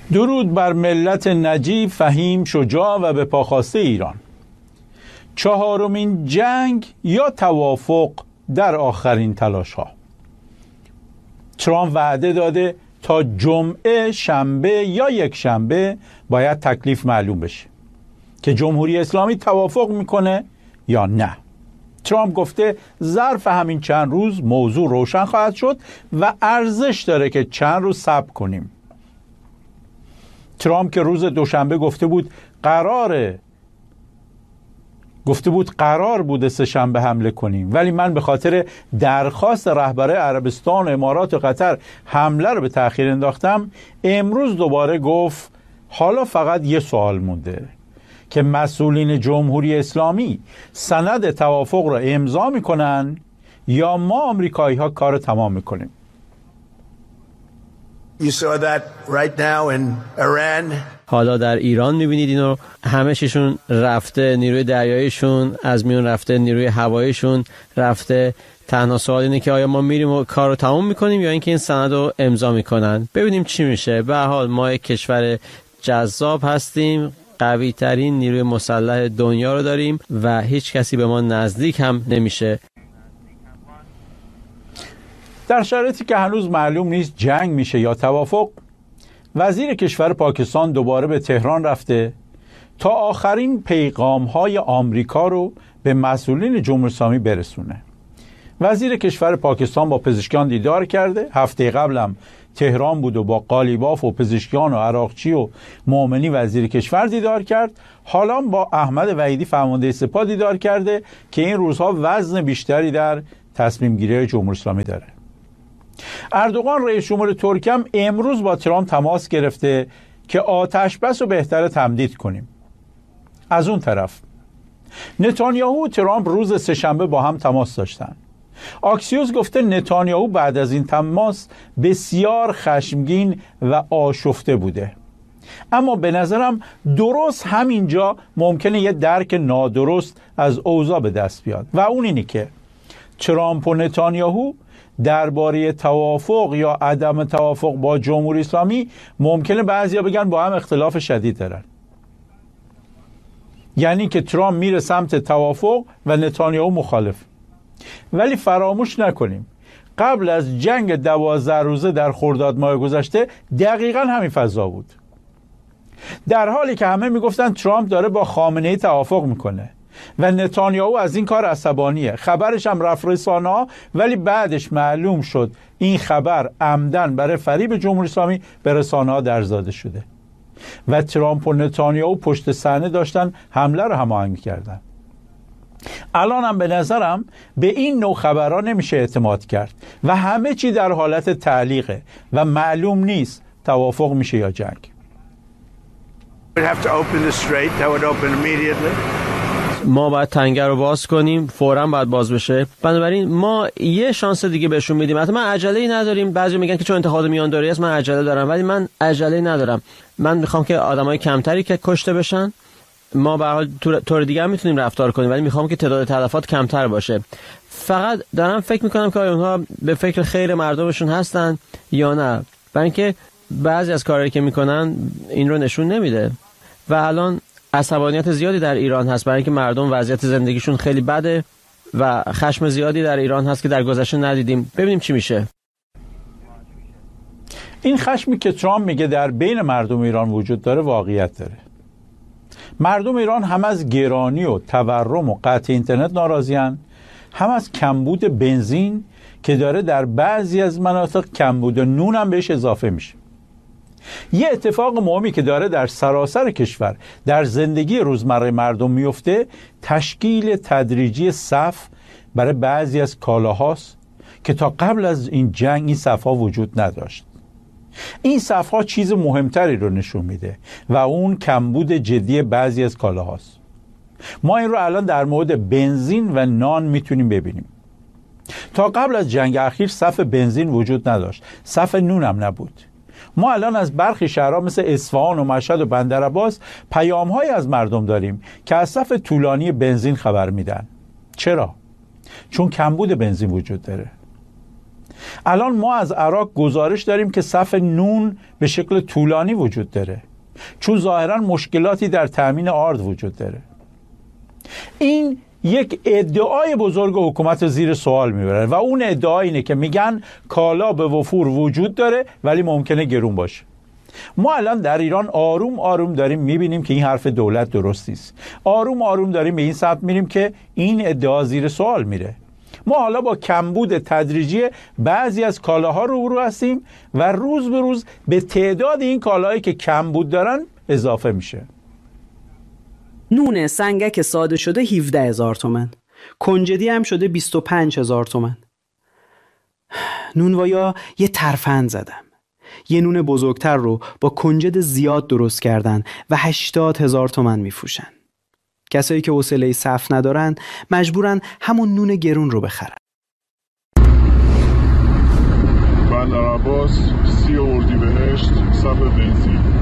درود بر ملت نجیب، فهیم، شجاع و به پاخواسته ایران. چهارمین جنگ یا توافق در آخرین تلاش ها. ترامپ وعده داده تا جمعه، شنبه یا یک شنبه باید تکلیف معلوم بشه که جمهوری اسلامی توافق میکنه یا نه. ترامپ گفته ظرف همین چند روز موضوع روشن خواهد شد و ارزش داره که چند روز صبر کنیم. ترامپ که روز دوشنبه گفته بود قرار بوده سه شنبه حمله کنیم، ولی من به خاطر درخواست رهبر عربستان و امارات و قطر حمله رو به تأخیر انداختم. امروز دوباره گفت حالا فقط یه سوال مونده که مسئولین جمهوری اسلامی سند توافق را امضا میکنن یا ما آمریکایی ها کار تمام میکنیم. You saw that right now in Iran. حالا در ایران میبینید اینو، همه چیشون رفته، نیروی دریاییشون از میون رفته، نیروی هواییشون رفته. تنها سوال اینه که آیا ما میریم و کار رو تمام میکنیم یا اینکه این سند رو امضا میکنن. ببینیم چی میشه. به هر حال ما یک کشور جذاب هستیم، قوی ترین نیروی مسلح دنیا رو داریم و هیچ کسی به ما نزدیک هم نمیشه. در شرایطی که هنوز معلوم نیست جنگ میشه یا توافق، وزیر کشور پاکستان دوباره به تهران رفته تا آخرین پیغام‌های آمریکا رو به مسئولین جمهوری اسلامی برسونه. وزیر کشور پاکستان با پزشکان دیدار کرده. هفته قبلم تهران بود و با قالیباف و پزشکان و عراقچی و مومنی وزیر کشور دیدار کرد. حالا با احمد وحیدی فرمانده سپاه دیدار کرده که این روزها وزن بیشتری در تصمیم گیری جمهوری اسلامی داره. اردوغان رئیس جمهور ترکیه هم امروز با ترامپ تماس گرفته که آتش بس رو بهتره تمدید کنیم. از اون طرف نتانیاهو و ترامپ روز سه‌شنبه با هم تماس داشتن. آکسیوس گفته نتانیاهو بعد از این تماس بسیار خشمگین و آشفته بوده، اما به نظرم درست همینجا ممکنه یه درک نادرست از اوضاع به دست بیاد و اون اینی که ترامپ و نتانیاهو درباره توافق یا عدم توافق با جمهوری اسلامی ممکنه بعضیا بگن با هم اختلاف شدید دارن، یعنی که ترامپ میره سمت توافق و نتانیاهو مخالف. ولی فراموش نکنیم قبل از جنگ 12 روزه در خرداد ماه گذشته دقیقاً همین فضا بود، در حالی که همه میگفتن ترامپ داره با خامنه‌ای توافق میکنه و نتانیاهو از این کار عصبانیه. خبرش هم رفت رسانه‌ها، ولی بعدش معلوم شد این خبر عمدن برای فریب جمهوری اسلامی به رسانه‌ها درزاده شده و ترامپ و نتانیاهو پشت صحنه داشتن حمله رو هماهنگ می‌کردن. الان هم به نظرم به این نوع خبرها نمیشه اعتماد کرد و همه چی در حالت تعلیقه و معلوم نیست توافق میشه یا جنگ. ما باید تنگه رو باز کنیم، فوراً باید باز بشه. بنابراین ما یه شانس دیگه بهشون میدیم. حتی من عجله‌ای نداریم. بعضی میگن که چون انتخابات میانداری است من عجله دارم، ولی من عجله‌ای ندارم. من میخوام که آدمای کمتری که کشته بشن. ما به هر حال طور دیگه هم میتونیم رفتار کنیم، ولی میخوام که تعداد تلفات کمتر باشه. فقط دارم فکر میکنم که اونها به فکر خیر مردمشون هستن یا نه، برای اینکه بعضی از کارهایی که میکنن این رو نشون نمیده و الان عصبانیت زیادی در ایران هست برای اینکه مردم وضعیت زندگیشون خیلی بده و خشم زیادی در ایران هست که در گذشته ندیدیم. ببینیم چی میشه. این خشمی که ترامپ میگه در بین مردم ایران وجود داره واقعیت داره. مردم ایران هم از گرانی و تورم و قطع اینترنت ناراضی‌اند، هم از کمبود بنزین که داره در بعضی از مناطق کمبود نون هم بهش اضافه میشه. یه اتفاق مهمی که داره در سراسر کشور در زندگی روزمره مردم میفته تشکیل تدریجی صف برای بعضی از کالاهاست که تا قبل از این جنگ این صف‌ها وجود نداشت. این صف‌ها چیز مهمتری رو نشون میده و اون کمبود جدی بعضی از کالاهاست. ما این رو الان در مورد بنزین و نان میتونیم ببینیم. تا قبل از جنگ اخیر صف بنزین وجود نداشت، صف نون هم نبود. ما الان از برخی شهرها مثل اصفهان و مشهد و بندرعباس پیام‌هایی از مردم داریم که از صف طولانی بنزین خبر میدن. چرا؟ چون کمبود بنزین وجود داره. الان ما از عراق گزارش داریم که صف نون به شکل طولانی وجود داره، چون ظاهرا مشکلاتی در تأمین آرد وجود داره. این یک ادعای بزرگ حکومت زیر سوال میبره و اون ادعا اینه که میگن کالا به وفور وجود داره ولی ممکنه گرون باشه. ما الان در ایران آروم آروم داریم میبینیم که این حرف دولت درستی است. آروم آروم داریم به این سمت میریم که این ادعا زیر سوال میره. ما حالا با کمبود تدریجی بعضی از کالاها روبرو هستیم و روز به روز به تعداد این کالاهایی که کمبود دارن اضافه میشه. نون سنگک ساده شده 17,000 تومان، کنجدی هم شده 25,000 تومان. نونوایا یه ترفند زدم. یه نون بزرگتر رو با کنجد زیاد درست کردن و 80,000 تومان میفروشن. کسایی که حوصله صف ندارن مجبورن همون نون گرون رو بخرن. بندر عباس 30 اردیبهشت صف بنزین.